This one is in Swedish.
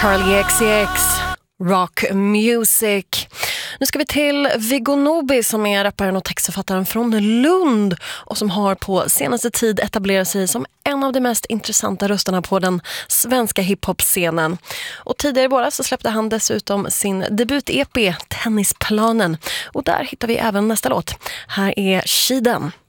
Charlie XCX, Rock Music. Nu ska vi till Viggo Nobis som är rapparen och textförfattaren från Lund och som har på senaste tid etablerat sig som en av de mest intressanta rösterna på den svenska hiphop-scenen. Och tidigare i våras så släppte han dessutom sin debut-EP Tennisplanen och där hittar vi även nästa låt. Här är Shiden.